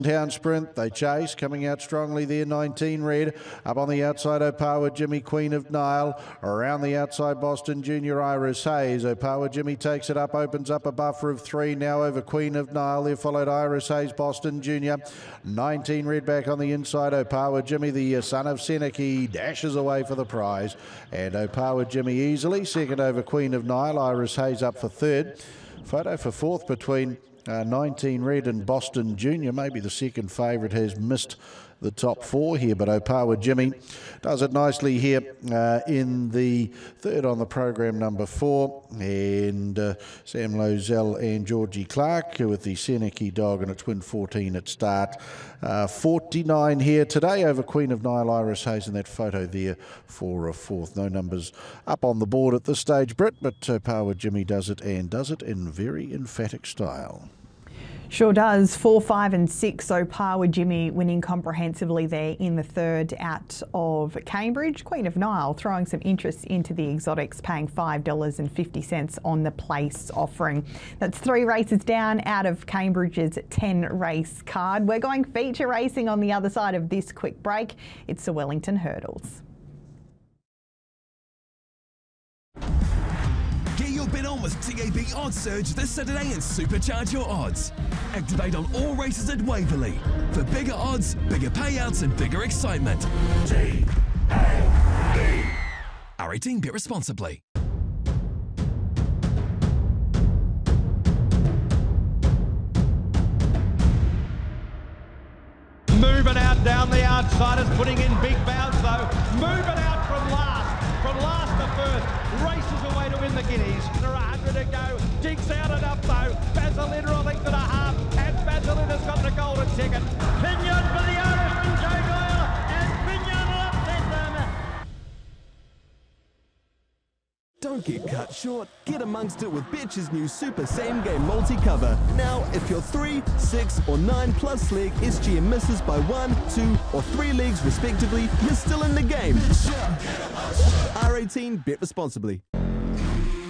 Town Sprint, they chase, coming out strongly there, 19 Red. Up on the outside, Opawa Jimmy, Queen of Nile. Around the outside, Boston Junior, Iris Hayes. Opawa Jimmy takes it up, opens up a buffer of 3 now over Queen of Nile. There followed Iris Hayes, Boston Junior. 19 Red back on the inside, Opawa Jimmy, the son of Seneki, dashes away for the prize. And Opawa Jimmy easily, second over Queen of Nile. Iris Hayes up for third. Photo for fourth between 19 Red and Boston Junior. Maybe the second favourite has missed the top 4 here, but Opawa Jimmy does it nicely here in the third on the program, number 4. And Sam Lozelle and Georgie Clark with the Seneki dog and a twin 14 at start. 49 here today over Queen of Nile, Iris Hayes, in that photo there for a fourth. No numbers up on the board at this stage, Britt, but Opawa Jimmy does it, and does it in very emphatic style. Sure does. 4, 5 and 6. Opawa Jimmy winning comprehensively there in the third out of Cambridge. Queen of Nile throwing some interest into the exotics, paying $5.50 on the place offering. That's 3 races down out of Cambridge's 10 race card. We're going feature racing on the other side of this quick break. It's the Wellington Hurdles. Get your bet on with TAB Odds Surge this Saturday and supercharge your odds. Activate on all races at Waverley for bigger odds, bigger payouts and bigger excitement. TAB. R18, bet responsibly. Moving out down the outsiders, putting in big bounds though. Moving out from last to first. Races away to win the Guineas. There are 100 to go. Digs out enough though. Basilina a length and a half. And Basilina's got the golden ticket. Pinion for the Irishman, Joe Doyle. And Pinion will upset them. Don't get cut short. Get amongst it with Betch's new Super Same Game Multi-Cover. Now, if you're 3, 6 or 9 plus leg SGM misses by 1, 2 or 3 legs respectively, you're still in the game. R18, bet responsibly.